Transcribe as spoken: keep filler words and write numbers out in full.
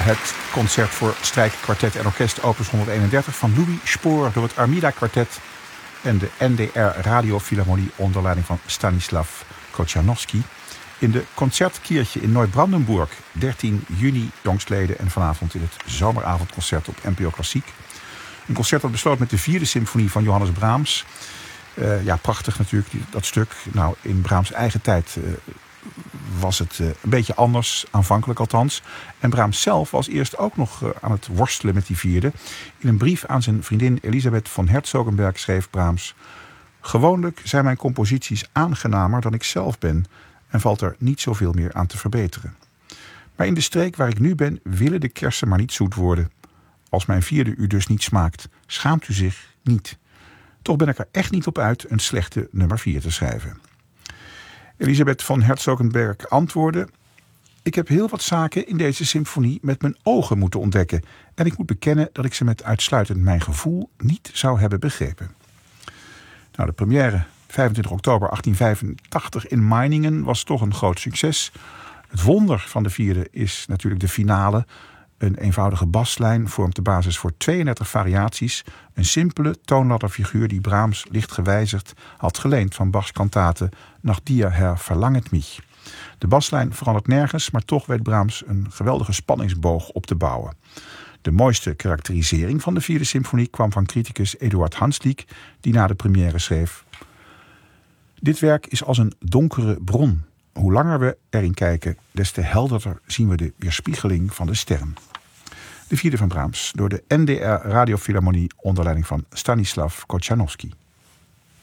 het concert voor strijker, kwartet en orkest opus honderdeenendertig van Louis Spohr door het Armida Kwartet en de N D R Radiofilharmonie onder leiding van Stanislav Kochanowski in de Concertkirche in Neubrandenburg, dertien juni jongstleden en vanavond in het zomeravondconcert op N P O Klassiek. Een concert dat besloot met de vierde symfonie van Johannes Brahms. Uh, ja, prachtig natuurlijk, dat stuk. Nou, in Brahms' eigen tijd uh, was het uh, een beetje anders, aanvankelijk althans. En Brahms zelf was eerst ook nog uh, aan het worstelen met die vierde. In een brief aan zijn vriendin Elisabeth von Herzogenberg schreef Brahms: gewoonlijk zijn mijn composities aangenamer dan ik zelf ben en valt er niet zoveel meer aan te verbeteren. Maar in de streek waar ik nu ben willen de kersen maar niet zoet worden. Als mijn vierde u dus niet smaakt, schaamt u zich niet. Toch ben ik er echt niet op uit een slechte nummer vier te schrijven. Elisabeth von Herzogenberg antwoordde: ik heb heel wat zaken in deze symfonie met mijn ogen moeten ontdekken en ik moet bekennen dat ik ze met uitsluitend mijn gevoel niet zou hebben begrepen. Nou, de première vijfentwintig oktober achttien vijfentachtig in Meiningen was toch een groot succes. Het wonder van de vierde is natuurlijk de finale. Een eenvoudige baslijn vormt de basis voor tweeëndertig variaties. Een simpele toonladderfiguur die Brahms licht gewijzigd had geleend van Bachs kantate Nach dir, Herr, verlanget mich. De baslijn verandert nergens, maar toch weet Brahms een geweldige spanningsboog op te bouwen. De mooiste karakterisering van de vierde symfonie kwam van criticus Eduard Hanslick, die na de première schreef: dit werk is als een donkere bron. Hoe langer we erin kijken, des te helderder zien we de weerspiegeling van de sterren. De vierde van Brahms door de N D R Radiofilharmonie onder leiding van Stanislav Kochanowski.